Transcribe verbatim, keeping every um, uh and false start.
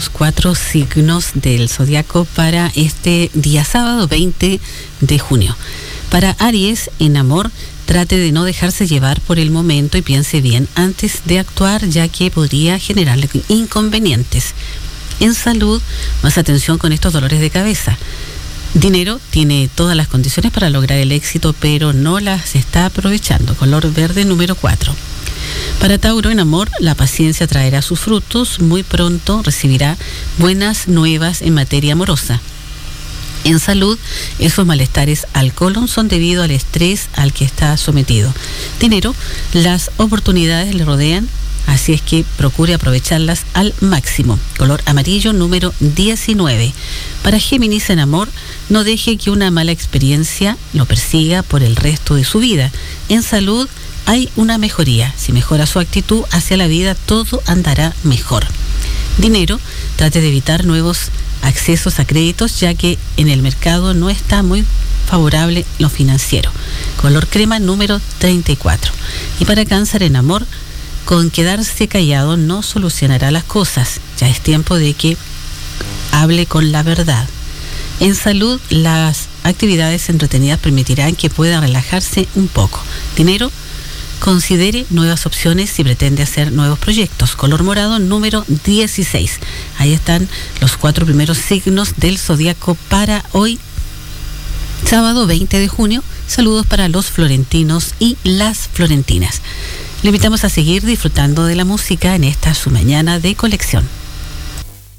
los cuatro signos del zodiaco para este día sábado veinte de junio. Para Aries, en amor, trate de no dejarse llevar por el momento y piense bien antes de actuar, ya que podría generarle inconvenientes. En salud, más atención con estos dolores de cabeza. Dinero, tiene todas las condiciones para lograr el éxito, pero no las está aprovechando. Color verde número cuatro. Para Tauro, en amor, la paciencia traerá sus frutos. Muy pronto recibirá buenas nuevas en materia amorosa. En salud, esos malestares al colon son debido al estrés al que está sometido. Dinero, las oportunidades le rodean, así es que procure aprovecharlas al máximo. Color amarillo número diecinueve. Para Géminis, en amor, no deje que una mala experiencia lo persiga por el resto de su vida. En salud, hay una mejoría. Si mejora su actitud hacia la vida, todo andará mejor. Dinero, trate de evitar nuevos accesos a créditos, ya que en el mercado no está muy favorable lo financiero. Color crema número treinta y cuatro. Y para Cáncer, en amor, con quedarse callado no solucionará las cosas. Ya es tiempo de que hable con la verdad. En salud, las actividades entretenidas permitirán que pueda relajarse un poco. Dinero, considere nuevas opciones si pretende hacer nuevos proyectos. Color morado número dieciséis. Ahí están los cuatro primeros signos del zodiaco para hoy, sábado veinte de junio. Saludos para los florentinos y las florentinas. Le invitamos a seguir disfrutando de la música en esta su mañana de colección.